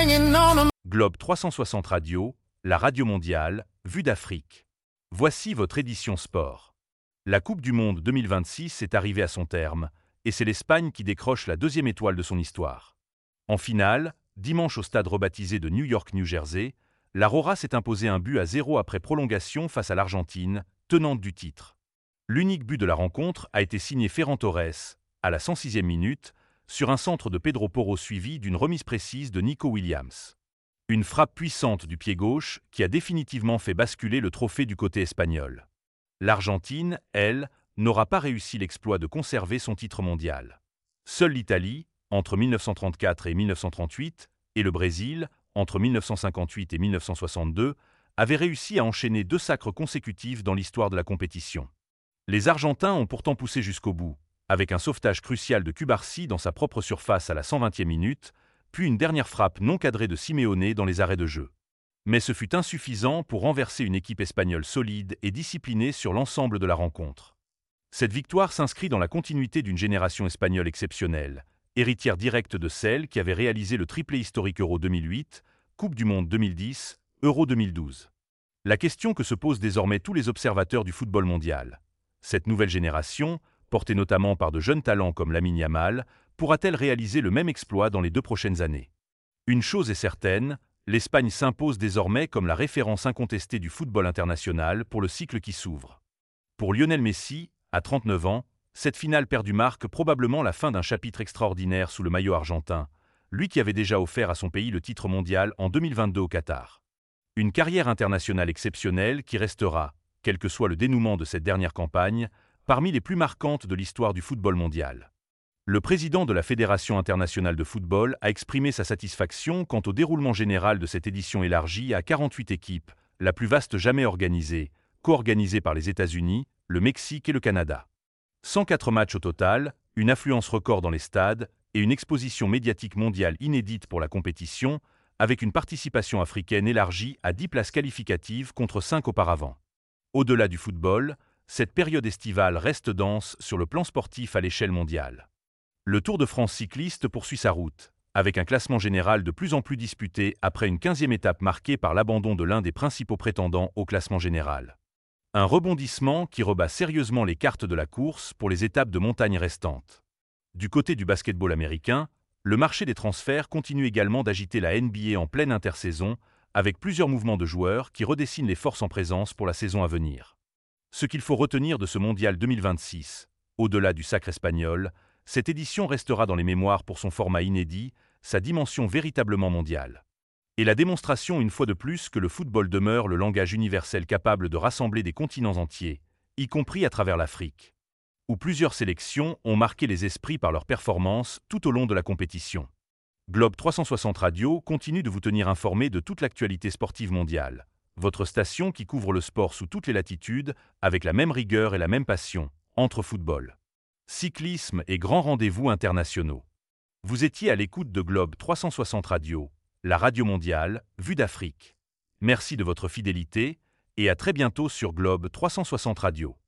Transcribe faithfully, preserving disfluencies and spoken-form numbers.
hanging on a... Globe trois cent soixante Radio, la radio mondiale, vue d'Afrique. Voici votre édition sport. La Coupe du Monde deux mille vingt-six est arrivée à son terme, et c'est l'Espagne qui décroche la deuxième étoile de son histoire. En finale, dimanche au stade rebaptisé de New York, New Jersey, la Rora s'est imposée un but à zéro après prolongation face à l'Argentine, tenante du titre. L'unique but de la rencontre a été signé Ferran Torres, à la cent sixième minute, sur un centre de Pedro Porro suivi d'une remise précise de Nico Williams. Une frappe puissante du pied gauche qui a définitivement fait basculer le trophée du côté espagnol. L'Argentine, elle, n'aura pas réussi l'exploit de conserver son titre mondial. Seule l'Italie, entre mille neuf cent trente-quatre et mille neuf cent trente-huit, et le Brésil, entre mille neuf cent cinquante-huit et mille neuf cent soixante-deux, avaient réussi à enchaîner deux sacres consécutifs dans l'histoire de la compétition. Les Argentins ont pourtant poussé jusqu'au bout, avec un sauvetage crucial de Cubarsi dans sa propre surface à la cent vingtième minute, puis une dernière frappe non cadrée de Simeone dans les arrêts de jeu. Mais ce fut insuffisant pour renverser une équipe espagnole solide et disciplinée sur l'ensemble de la rencontre. Cette victoire s'inscrit dans la continuité d'une génération espagnole exceptionnelle, héritière directe de celle qui avait réalisé le triplé historique Euro deux mille huit, Coupe du Monde deux mille dix, Euro deux mille douze. La question que se posent désormais tous les observateurs du football mondial. Cette nouvelle génération, portée notamment par de jeunes talents comme Lamine Yamal, pourra-t-elle réaliser le même exploit dans les deux prochaines années? Une chose est certaine, l'Espagne s'impose désormais comme la référence incontestée du football international pour le cycle qui s'ouvre. Pour Lionel Messi, à trente-neuf ans, cette finale perdue marque probablement la fin d'un chapitre extraordinaire sous le maillot argentin, lui qui avait déjà offert à son pays le titre mondial en deux mille vingt-deux au Qatar. Une carrière internationale exceptionnelle qui restera, quel que soit le dénouement de cette dernière campagne, parmi les plus marquantes de l'histoire du football mondial. Le président de la Fédération internationale de football a exprimé sa satisfaction quant au déroulement général de cette édition élargie à quarante-huit équipes, la plus vaste jamais organisée, co-organisée par les États-Unis, le Mexique et le Canada. cent quatre matchs au total, une affluence record dans les stades et une exposition médiatique mondiale inédite pour la compétition, avec une participation africaine élargie à dix places qualificatives contre cinq auparavant. Au-delà du football, cette période estivale reste dense sur le plan sportif à l'échelle mondiale. Le Tour de France cycliste poursuit sa route, avec un classement général de plus en plus disputé après une quinzième étape marquée par l'abandon de l'un des principaux prétendants au classement général. Un rebondissement qui rebat sérieusement les cartes de la course pour les étapes de montagne restantes. Du côté du basketball américain, le marché des transferts continue également d'agiter la N B A en pleine intersaison, avec plusieurs mouvements de joueurs qui redessinent les forces en présence pour la saison à venir. Ce qu'il faut retenir de ce mondial deux mille vingt-six, au-delà du sacre espagnol, cette édition restera dans les mémoires pour son format inédit, sa dimension véritablement mondiale. Et la démonstration une fois de plus que le football demeure le langage universel capable de rassembler des continents entiers, y compris à travers l'Afrique, où plusieurs sélections ont marqué les esprits par leurs performances tout au long de la compétition. Globe trois cent soixante Radio continue de vous tenir informé de toute l'actualité sportive mondiale, votre station qui couvre le sport sous toutes les latitudes, avec la même rigueur et la même passion, entre football, cyclisme et grands rendez-vous internationaux. Vous étiez à l'écoute de Globe trois cent soixante Radio, la radio mondiale, vue d'Afrique. Merci de votre fidélité et à très bientôt sur Globe trois cent soixante Radio.